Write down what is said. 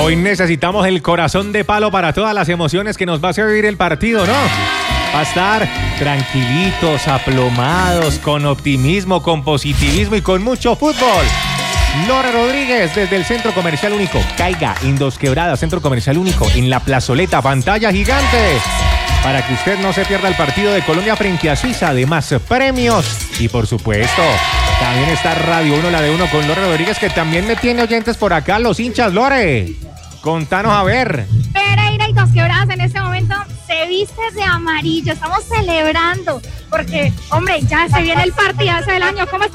Hoy necesitamos el corazón de palo para todas las emociones que nos va a servir el partido, ¿no? Va a estar tranquilitos, aplomados, con optimismo, con positivismo y con mucho fútbol. Lore Rodríguez desde el Centro Comercial Único. Caiga en Dos Quebradas, Centro Comercial Único, en la plazoleta, pantalla gigante, para que usted no se pierda el partido de Colombia frente a Suiza. Además, premios y, por supuesto, también está Radio 1, la de 1 con Lore Rodríguez, que también me tiene oyentes por acá, los hinchas. Lore, contanos a ver. Pereira y Dos Quebradas en este momento se viste de amarillo. Estamos celebrando porque, hombre, ya se viene el partidazo del año. ¿Cómo está?